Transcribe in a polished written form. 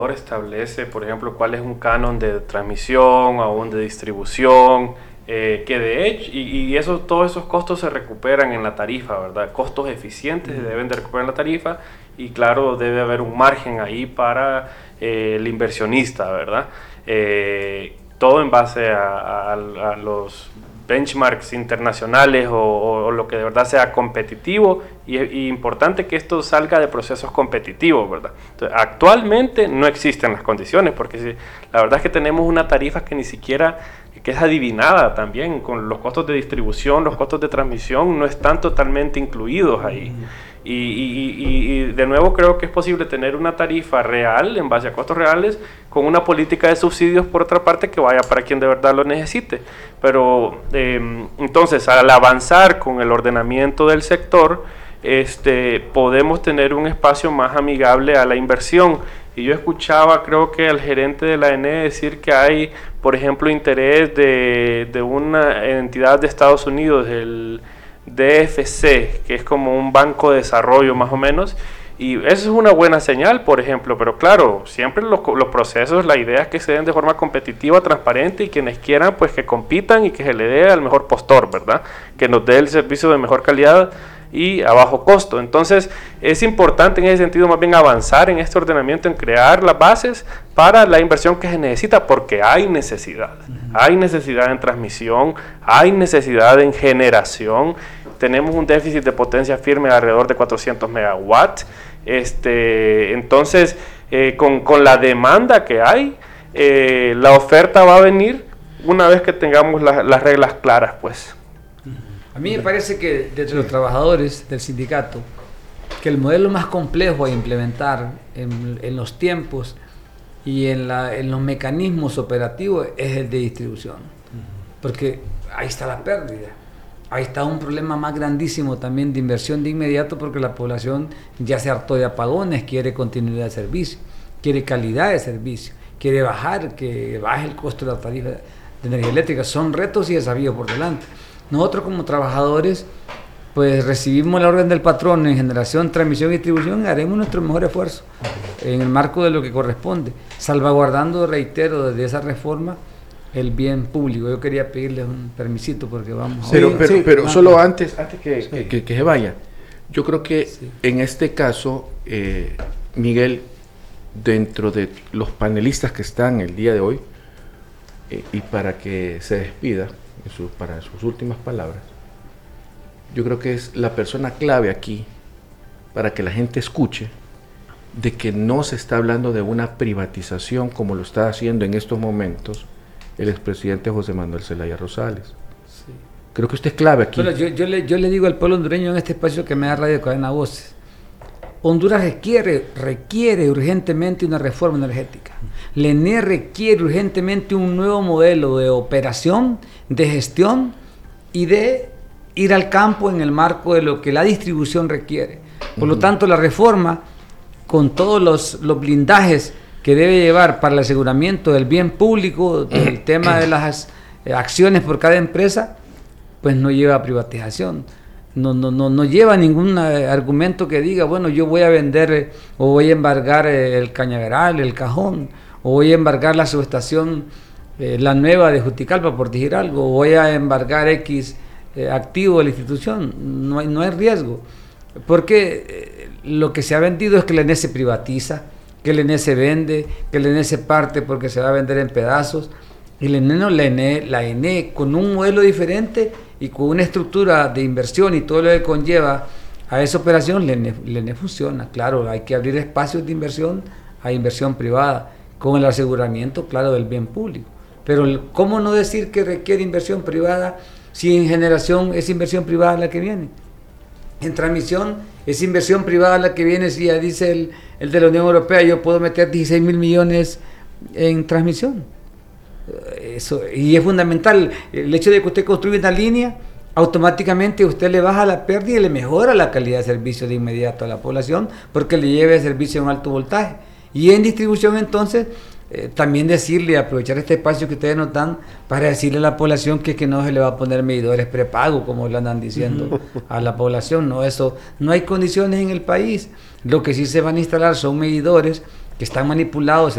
establece, por ejemplo, cuál es un canon de transmisión o un de distribución, que de hecho, todos esos costos se recuperan en la tarifa, ¿verdad? Costos eficientes se deben de recuperar en la tarifa y claro, debe haber un margen ahí para el inversionista, ¿verdad? Todo en base a los benchmarks internacionales o lo que de verdad sea competitivo y importante que esto salga de procesos competitivos, ¿verdad? Entonces, actualmente no existen las condiciones porque la verdad es que tenemos una tarifa que ni siquiera que es adivinada también, con los costos de distribución, los costos de transmisión no están totalmente incluidos ahí. Y de nuevo creo que es posible tener una tarifa real en base a costos reales con una política de subsidios por otra parte que vaya para quien de verdad lo necesite. Pero entonces al avanzar con el ordenamiento del sector, podemos tener un espacio más amigable a la inversión. Y yo escuchaba, creo que al gerente de la ENE decir que hay, por ejemplo, interés de una entidad de Estados Unidos, el DFC, que es como un banco de desarrollo más o menos, y eso es una buena señal, por ejemplo, pero claro, siempre los procesos, la idea es que se den de forma competitiva, transparente, y quienes quieran, pues que compitan y que se le dé al mejor postor, ¿verdad? Que nos dé el servicio de mejor calidad y a bajo costo. Entonces es importante en ese sentido más bien avanzar en este ordenamiento, en crear las bases para la inversión que se necesita, porque hay necesidad en transmisión, hay necesidad en generación, tenemos un déficit de potencia firme de alrededor de 400 megawatts, entonces con la demanda que hay, la oferta va a venir una vez que tengamos las reglas claras, pues. A mí me parece que desde los trabajadores del sindicato, que el modelo más complejo a implementar en los tiempos y en los mecanismos operativos es el de distribución. Porque ahí está la pérdida. Ahí está un problema más grandísimo también de inversión de inmediato, porque la población ya se hartó de apagones, quiere continuidad de servicio, quiere calidad de servicio, quiere que baje el costo de la tarifa de energía eléctrica. Son retos y desafíos por delante. Nosotros como trabajadores, pues recibimos la orden del patrón en generación, transmisión y distribución y haremos nuestro mejor esfuerzo en el marco de lo que corresponde, salvaguardando, reitero, desde esa reforma el bien público. Yo quería pedirles un permisito porque vamos a... Pero solo antes que se vaya, yo creo que en este caso, Miguel, dentro de los panelistas que están el día de hoy, y para que se despida, para sus últimas palabras, yo creo que es la persona clave aquí para que la gente escuche de que no se está hablando de una privatización como lo está haciendo en estos momentos el expresidente José Manuel Zelaya Rosales. Sí. Creo que usted es clave aquí. Bueno, yo le digo al pueblo hondureño en este espacio que me da Radio Cadena Voces: Honduras requiere urgentemente una reforma energética. La ENE requiere urgentemente un nuevo modelo de operación, de gestión y de ir al campo en el marco de lo que la distribución requiere. Por lo tanto, la reforma, con todos los blindajes que debe llevar para el aseguramiento del bien público, del tema de las acciones por cada empresa, pues no lleva a privatización. No lleva ningún argumento que diga, bueno, yo voy a vender o voy a embargar el Cañaveral, el Cajón, o voy a embargar la subestación, la nueva de Juticalpa, por decir algo, o voy a embargar X activo de la institución. No hay riesgo, porque lo que se ha vendido es que la ENE se privatiza, que la ENE se vende, que la ENE se parte porque se va a vender en pedazos. Y la ENE con un modelo diferente y con una estructura de inversión y todo lo que conlleva a esa operación, la ENE funciona. Claro, hay que abrir espacios de inversión a inversión privada, con el aseguramiento, claro, del bien público. Pero ¿cómo no decir que requiere inversión privada si en generación es inversión privada la que viene? En transmisión es inversión privada la que viene, si ya dice el de la Unión Europea, yo puedo meter 16,000 millones en transmisión. Eso, y es fundamental el hecho de que usted construye una línea, automáticamente usted le baja la pérdida y le mejora la calidad de servicio de inmediato a la población, porque le lleva el servicio en alto voltaje. Y en distribución, entonces, también decirle, aprovechar este espacio que ustedes nos dan para decirle a la población que no se le va a poner medidores prepago, como le andan diciendo a la población. No, eso no hay condiciones en el país. Lo que sí se van a instalar son medidores que están manipulados